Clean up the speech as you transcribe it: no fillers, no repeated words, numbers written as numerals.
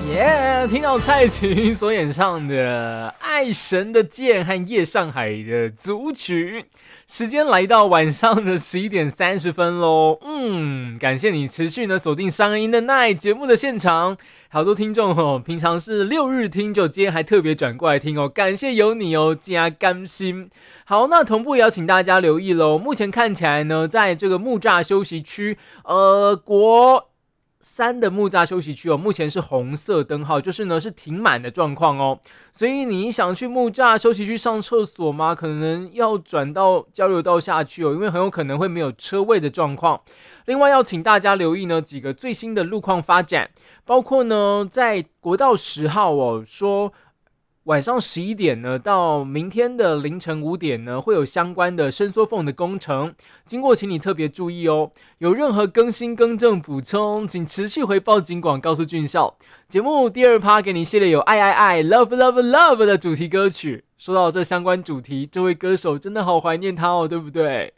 耶！听到蔡琴所演唱的《爱神的箭》和夜上海的组曲，时间来到晚上的11:30喽。感谢你持续呢锁定商音的 Night 节目的现场，好多听众哦，平常是6日听，就今天还特别转过来听哦，感谢有你哦，加甘心。好，那同步也要请大家留意喽。目前看起来呢，在这个木栅休息区，国3的木栅休息区哦，目前是红色灯号，就是呢是停满的状况哦。所以你想去木栅休息区上厕所吗？可能要转到交流道下去哦，因为很有可能会没有车位的状况。另外要请大家留意呢几个最新的路况发展，包括呢在国道10号哦，说晚上11点呢，到明天的凌晨5点呢，会有相关的伸缩缝的工程，经过请你特别注意哦。有任何更新、更正、补充，请持续回报警广告诉俊孝。节目第2趴给你系列有爱爱爱 Love Love Love 的主题歌曲。说到这相关主题，这位歌手真的好怀念他哦，对不对？